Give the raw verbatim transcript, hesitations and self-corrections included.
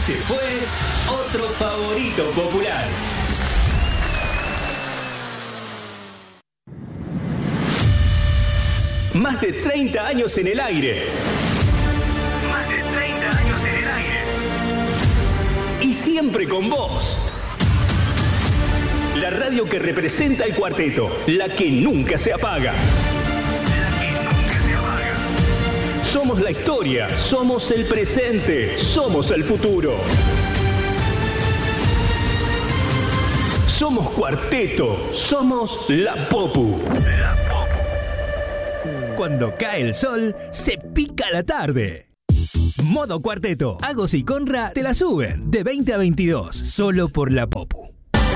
Este fue otro favorito popular. Más de treinta años en el aire. Más de treinta años en el aire. Y siempre con vos. La radio que representa el cuarteto. La que nunca se apaga. La que nunca se apaga. Somos la historia. Somos el presente. Somos el futuro. Somos cuarteto. Somos la Popu. La Popu. Cuando cae el sol, se pica la tarde. Modo cuarteto. Agos y Conra te la suben. De veinte a veintidós. Solo por la Popu.